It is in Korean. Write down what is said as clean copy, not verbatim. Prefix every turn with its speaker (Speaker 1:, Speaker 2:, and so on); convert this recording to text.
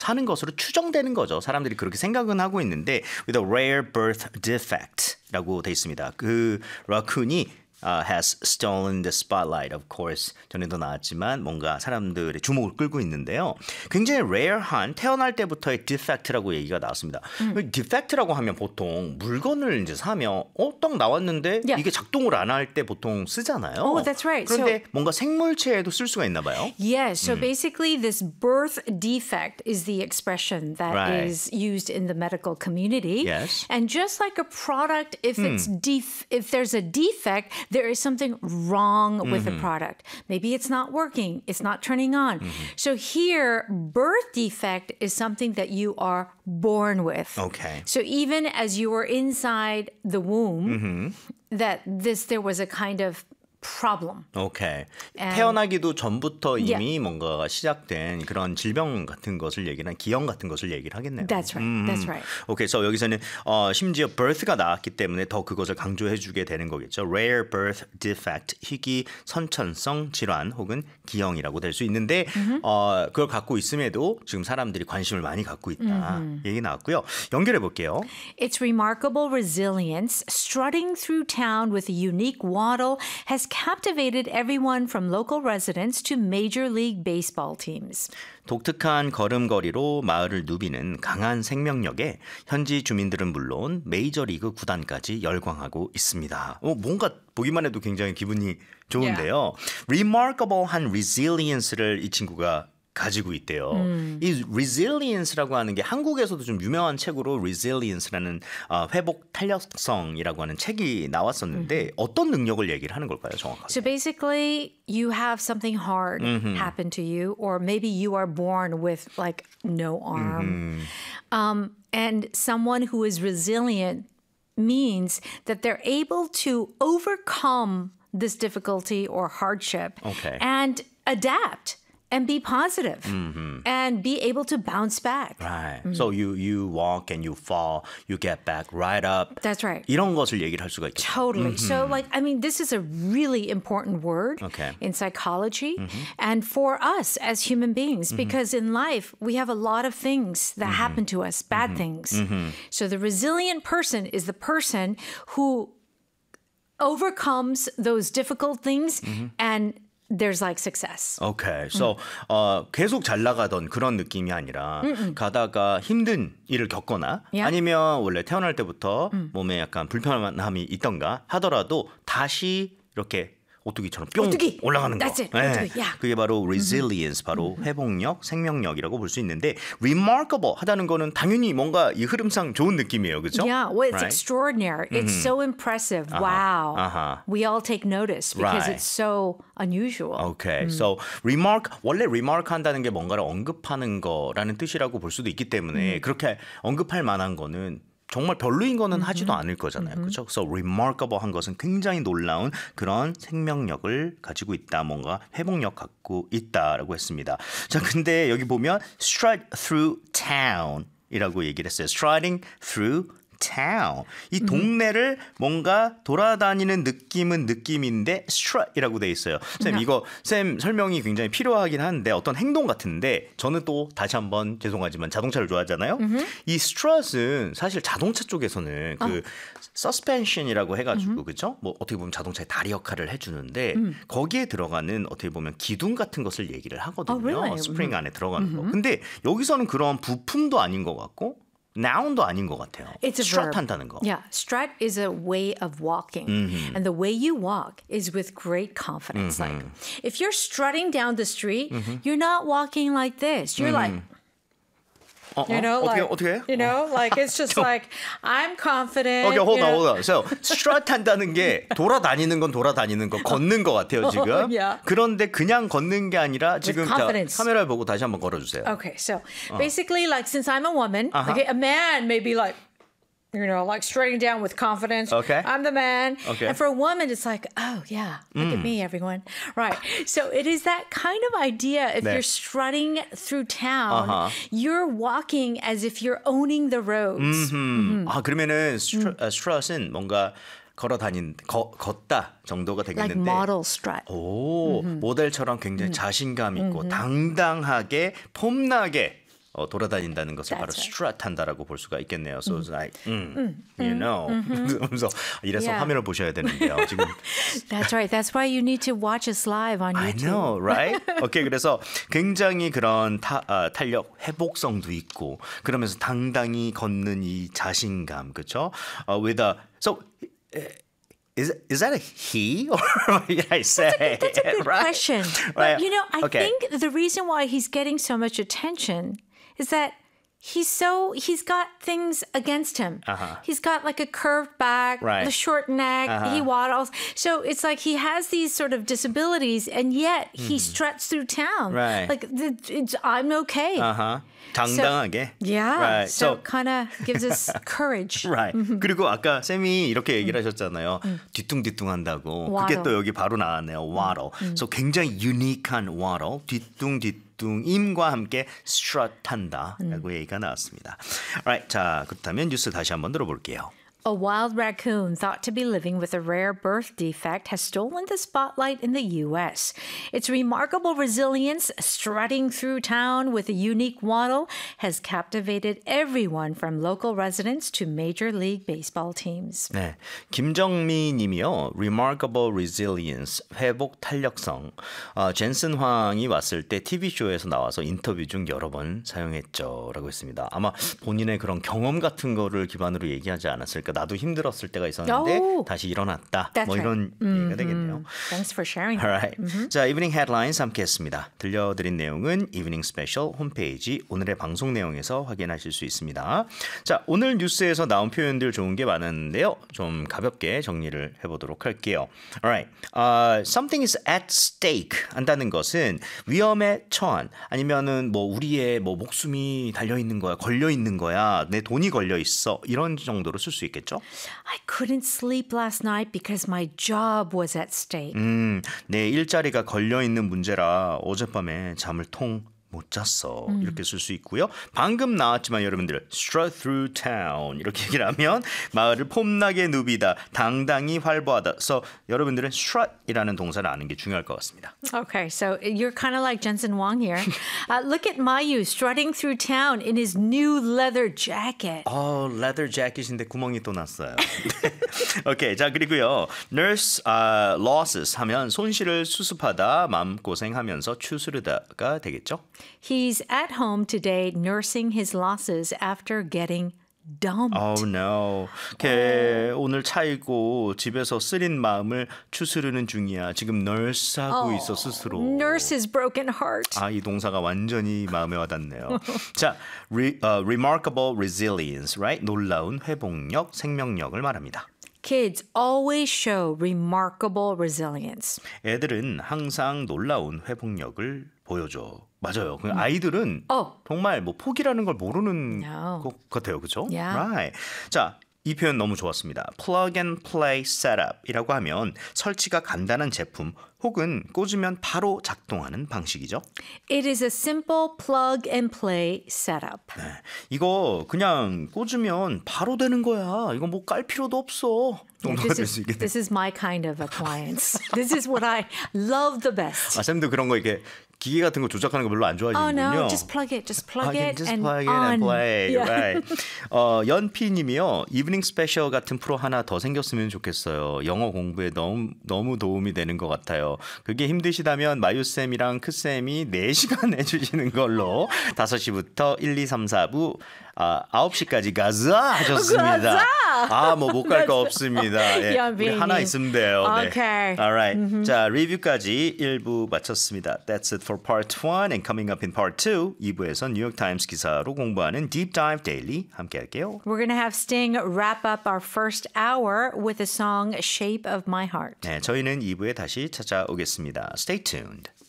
Speaker 1: 사는 것으로 추정되는 거죠. 사람들이 그렇게 생각은 하고 있는데 with a rare birth defect라고 돼 있습니다. 그 라쿤이 has stolen the spotlight, of course. 전에도 나왔지만 뭔가 사람들의 주목을 끌고 있는데요. 굉장히 rare한 태어날 때부터의 defect라고 얘기가 나왔습니다. defect라고 하면 보통 물건을 이제 사면 떡 나왔는데
Speaker 2: Yeah.
Speaker 1: 이게 작동을 안 할 때 보통 쓰잖아요.
Speaker 2: Oh, that's right.
Speaker 1: 그런데 뭔가 생물체에도 쓸 수가 있나 봐요.
Speaker 2: Yes, so basically this birth defect is the expression that
Speaker 1: Right.
Speaker 2: is used in the medical community.
Speaker 1: Yes.
Speaker 2: And just like a product, if it's if there's a defect, there is something wrong with the product. Maybe it's not working, it's not turning on. So here, birth defect is something that you are born with.
Speaker 1: Okay.
Speaker 2: So even as you were inside the womb, that there was a kind of problem.
Speaker 1: 오케이.
Speaker 2: And-
Speaker 1: 태어나기도 전부터 이미 뭔가 시작된 그런 질병 같은 것을 얘기한 기형 같은 것을 얘기를 하겠네요.
Speaker 2: That's right. That's right.
Speaker 1: 오케이, 그래서 여기서는 심지어 birth가 나왔기 때문에 더 그것을 강조해주게 되는 거겠죠. Rare birth defect, 희귀 선천성 질환 혹은 기형이라고 될 수 있는데 그걸 갖고 있음에도 지금 사람들이 관심을 많이 갖고 있다. 얘기 나왔고요. 연결해 볼게요.
Speaker 2: Its remarkable resilience, strutting through town with a unique waddle, has captivated everyone from local residents to Major League Baseball teams.
Speaker 1: 독특한 걸음걸이로 마을을 누비는 강한 생명력에 현지 주민들은 물론 메이저리그 구단까지 열광하고 있습니다. 뭔가 보기만 해도 굉장히 기분이 좋은데요. Remarkable한 resilience를 이 친구가 가지고 있대요. 이 resilience라고 하는 게 한국에서도 좀 유명한 책으로 resilience라는 회복 탄력성이라고 하는 책이 나왔었는데 어떤 능력을 얘기를 하는 걸까요, 정확하게?
Speaker 2: So basically, you have something hard happen to you, or maybe you are born with like no arm. And someone who is resilient means that they're able to overcome this difficulty or hardship
Speaker 1: Okay.
Speaker 2: and adapt. And be positive and be able to bounce back.
Speaker 1: Right. So you walk and you fall, you get back right up.
Speaker 2: That's right.
Speaker 1: 이런 것을 얘기를 할 수가 있겠죠.
Speaker 2: Totally. So, this is a really important word
Speaker 1: Okay.
Speaker 2: in psychology and for us as human beings, because in life, we have a lot of things that happen to us, bad things. So, the resilient person is the person who overcomes those difficult things and there's like success.
Speaker 1: Okay. So 계속 잘 나가던 그런 느낌이 아니라 가다가 힘든 일을 겪거나
Speaker 2: Yeah.
Speaker 1: 아니면 원래 태어날 때부터 몸에 약간 불편함이 있던가 하더라도 다시 이렇게 오뚜기처럼 뿅
Speaker 2: 오뚜기.
Speaker 1: 올라가는 거.
Speaker 2: That's it. 오뚜기. Yeah.
Speaker 1: 그게 바로 resilience, 바로 회복력, 생명력이라고 볼 수 있는데 remarkable 하다는 거는 당연히 뭔가 이 흐름상 좋은 느낌이에요. 그렇죠?
Speaker 2: Yeah, well, it's
Speaker 1: Right?
Speaker 2: extraordinary. It's so impressive. Wow. We all take notice because
Speaker 1: Right.
Speaker 2: it's so unusual.
Speaker 1: Okay. So 원래 remark 한다는 게 뭔가를 언급하는 거라는 뜻이라고 볼 수도 있기 때문에 그렇게 언급할 만한 거는 정말 별로인 거는 하지도 않을 거잖아요. 그렇죠? So remarkable한 것은 굉장히 놀라운 그런 생명력을 가지고 있다. 뭔가 회복력 갖고 있다라고 했습니다. 자, 근데 여기 보면 strut through town 이라고 얘기를 했어요. Striding through town. 이 동네를 뭔가 돌아다니는 느낌은 느낌인데 strut이라고 돼 있어요. 쌤 이거 쌤 설명이 굉장히 필요하긴 한데 어떤 행동 같은데 저는 또 다시 한번 죄송하지만 자동차를 좋아하잖아요. 이 strut은 사실 자동차 쪽에서는 그 suspension이라고 해가지고 그죠? 뭐 어떻게 보면 자동차의 다리 역할을 해주는데 거기에 들어가는 어떻게 보면 기둥 같은 것을 얘기를 하거든요.
Speaker 2: really?
Speaker 1: 스프링 안에 들어가는 거. 근데 여기서는 그런 부품도 아닌 것 같고 noun도 아닌 것 같아요.
Speaker 2: It's a
Speaker 1: strut
Speaker 2: verb.
Speaker 1: 한다는 거.
Speaker 2: Yeah, strut is a way of walking. And the way you walk is with great confidence. Like if you're strutting down the street, you're not walking like this. You're like
Speaker 1: 어떻게?
Speaker 2: You know, like it's just like I'm confident.
Speaker 1: Okay, hold
Speaker 2: you know.
Speaker 1: on. So, strut 한다는 게 돌아다니는 건 돌아다니는 거 걷는 것 같아요, 지금.
Speaker 2: Yeah.
Speaker 1: 그런데 그냥 걷는 게 아니라 지금 자,
Speaker 2: confidence.
Speaker 1: 카메라를 보고 다시 한번 걸어주세요.
Speaker 2: Okay, so basically, like since I'm a woman, okay, a man may be like, you know, like strutting down with confidence.
Speaker 1: Okay.
Speaker 2: I'm the man.
Speaker 1: Okay.
Speaker 2: And for a woman, it's like, oh yeah, look at me, everyone. Right. So it is that kind of idea. If
Speaker 1: 네.
Speaker 2: you're strutting through town, you're walking as if you're owning the roads.
Speaker 1: 아, 그러면은 strut은 뭔가 걷다 정도가
Speaker 2: Like
Speaker 1: 되겠는데.
Speaker 2: model strut.
Speaker 1: 오, 모델처럼 굉장히 자신감 있고 당당하게 폼나게 돌아다닌다는 것을 바로
Speaker 2: That's right.
Speaker 1: strut 한다라고 볼 수가 있겠네요. So it's like, you know. 그래서 이래서
Speaker 2: Yeah.
Speaker 1: 화면을 보셔야 되는데요. 지금
Speaker 2: That's right. That's why you need to watch us live on
Speaker 1: I
Speaker 2: YouTube.
Speaker 1: know, right? 오케이, 그래서 굉장히 그런 탄력 회복성도 있고 그러면서 당당히 걷는 이 자신감, 그렇죠? With a so. Is that a he or what did I say?
Speaker 2: That's a good
Speaker 1: right?
Speaker 2: question.
Speaker 1: Right.
Speaker 2: But, I
Speaker 1: Okay.
Speaker 2: think the reason why he's getting so much attention is that he's got things against him. He's got like a curved back,
Speaker 1: Right.
Speaker 2: the short neck, he waddles. So it's like he has these sort of disabilities and yet he struts through town.
Speaker 1: Right.
Speaker 2: Like I'm okay.
Speaker 1: 당당하게.
Speaker 2: Yeah.
Speaker 1: Right.
Speaker 2: So kind of gives us courage.
Speaker 1: Right. 그리고 아까 쌤이 이렇게 얘기를 하셨잖아요. 뒤뚱뒤뚱 한다고. 그게
Speaker 2: Waddle.
Speaker 1: 또 여기 바로 나왔네요. waddle. So 굉장히 유니크한 waddle. 뒤뚱뒤뚱임과 함께 strut 한다라고 얘기가 나왔습니다. Alright. 자, 그렇다면 뉴스 다시 한번 들어볼게요.
Speaker 2: A wild raccoon thought to be living with a rare birth defect has stolen the spotlight in the U.S. Its remarkable resilience, strutting through town with a unique waddle, has captivated everyone from local residents to Major League Baseball teams.
Speaker 1: 네, 김정미 님이요. Remarkable resilience, 회복 탄력성. 젠슨 황이 왔을 때 TV쇼에서 나와서 인터뷰 중 여러 번 사용했죠. 라고 했습니다. 아마 본인의 그런 경험 같은 거를 기반으로 얘기하지 않았을까. 나도 힘들었을 때가 있었는데
Speaker 2: Oh.
Speaker 1: 다시 일어났다.
Speaker 2: That's
Speaker 1: 뭐 이런 얘기가 되겠네요.
Speaker 2: Thanks for sharing.
Speaker 1: Alright. 자, 이브닝 헤드라인스 함께 했습니다. 들려드린 내용은 이브닝 스페셜 홈페이지 오늘의 방송 내용에서 확인하실 수 있습니다. 자, 오늘 뉴스에서 나온 표현들 좋은 게 많았는데요. 좀 가볍게 정리를 해보도록 할게요. Alright. Something is at stake 한다는 것은 위험에 처한 아니면은 뭐 우리의 뭐 목숨이 달려 있는 거야, 걸려 있는 거야, 내 돈이 걸려 있어 이런 정도로 쓸 수 있겠죠?
Speaker 2: I couldn't sleep last night because my job was at stake.
Speaker 1: 내 일자리가 걸려 있는 문제라 어젯밤에 잠을 통 못 잤어. 이렇게 쓸 수 있고요. 방금 나왔지만 여러분들 strut through town 이렇게 얘기를 하면 마을을 폼나게 누비다, 당당히 활보하다. 그래서 여러분들은 strut이라는 동사를 아는 게 중요할 것 같습니다.
Speaker 2: Okay, so you're kind of like Jensen Wang here. Look at Mayu strutting through town in his new leather jacket.
Speaker 1: leather jacket인데 구멍이 또 났어요. 오케이, 자 그리고요. nurse losses 하면 손실을 수습하다, 마음고생하면서 추스르다가 되겠죠.
Speaker 2: He's at home today nursing his losses after getting dumped.
Speaker 1: Oh no. 오늘 차이고 집에서 쓰린 마음을 추스르는 중이야. 지금 nurse하고 있어 스스로.
Speaker 2: Nurse his broken heart.
Speaker 1: 이 동사가 완전히 마음에 와닿네요. 자, remarkable resilience, right? 놀라운 회복력, 생명력을 말합니다.
Speaker 2: Kids always show remarkable resilience.
Speaker 1: 애들은 항상 놀라운 회복력을 보여줘. 맞아요. 아이들은 정말 뭐 포기라는 걸 모르는
Speaker 2: No.
Speaker 1: 것 같아요. 그렇죠?
Speaker 2: Yeah.
Speaker 1: Right. 자, 이 표현 너무 좋았습니다. Plug and play setup이라고 하면 설치가 간단한 제품 혹은 꽂으면 바로 작동하는 방식이죠.
Speaker 2: It is a simple plug and play setup.
Speaker 1: 이거 그냥 꽂으면 바로 되는 거야. 이거 뭐 깔 필요도 없어. 정도가 될 수 있겠네.
Speaker 2: This is my kind of appliance. This is what I love the best.
Speaker 1: 쌤도 그런 거 이렇게 기계 같은 거 조작하는 거 별로 안
Speaker 2: Oh
Speaker 1: 좋아하시는군요.
Speaker 2: no, just plug it
Speaker 1: just
Speaker 2: and
Speaker 1: plug it
Speaker 2: on.
Speaker 1: and play.
Speaker 2: Yeah.
Speaker 1: Right. 연피님이요. 이브닝 스페셜 같은 프로 하나 더 생겼으면 좋겠어요. 영어 공부에 너무 도움이 되는 것 같아요. 그게 힘드시다면 마유쌤이랑 크쌤이 4시간 해주시는 걸로 5시부터 1, 2, 3, 4부 9시까지 가자 하셨습니다. 뭐 못 갈 거 없습니다. 예, 우리 하나 있으면 돼요. 네.
Speaker 2: Okay.
Speaker 1: Alright. 자, 리뷰까지 1부 마쳤습니다. That's it for part 1 and coming up in part 2. 2부에선 뉴욕타임스 기사로 공부하는 Deep Dive Daily 함께 할게요.
Speaker 2: We're going to have Sting wrap up our first hour with the song Shape of My Heart.
Speaker 1: 네, 저희는 2부에 다시 찾아오겠습니다. Stay tuned.